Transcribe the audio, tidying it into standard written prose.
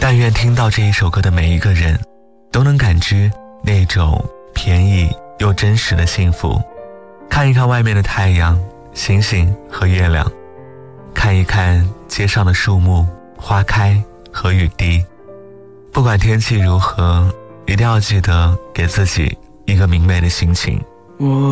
但愿听到这一首歌的每一个人都能感知那种便宜又真实的幸福。看一看外面的太阳、星星和月亮，看一看街上的树木、花开和雨滴。不管天气如何，一定要记得给自己一个明媚的心情。